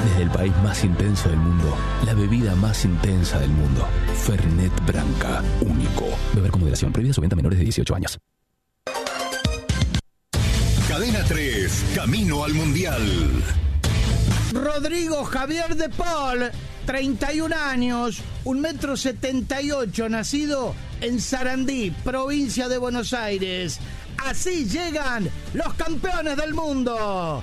Desde el país más intenso del mundo, la bebida más intensa del mundo. Fernet Branca, único. Beber con moderación. Prohibida su venta a menores de 18 años. Cadena 3, camino al Mundial. Rodrigo Javier de Paul, 31 años, 1,78 m, nacido en Sarandí, provincia de Buenos Aires. Así llegan los campeones del mundo.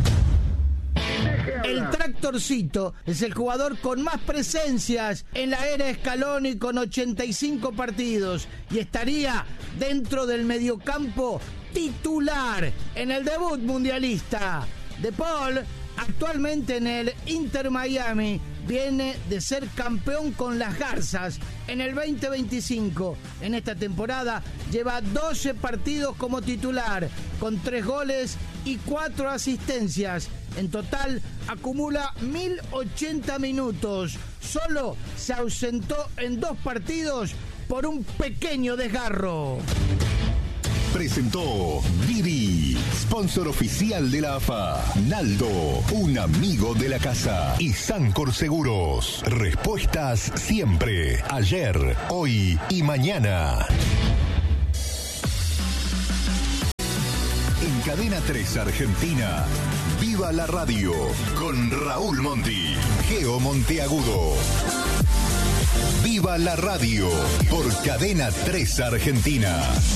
El Tractorcito es el jugador con más presencias en la era Scaloni, con 85 partidos, y estaría dentro del mediocampo titular en el debut mundialista. De Paul, actualmente en el Inter Miami, viene de ser campeón con las Garzas en el 2025. En esta temporada lleva 12 partidos como titular, con 3 goles y 4 asistencias. En total acumula 1.080 minutos. Solo se ausentó en 2 partidos por un pequeño desgarro. Presentó Didi, sponsor oficial de la AFA. Naldo, un amigo de la casa. Y Sancor Seguros. Respuestas siempre. Ayer, hoy y mañana. En Cadena 3 Argentina, Viva la Radio, con Raúl Monti, Geo Monteagudo. Viva la Radio, por Cadena 3 Argentina.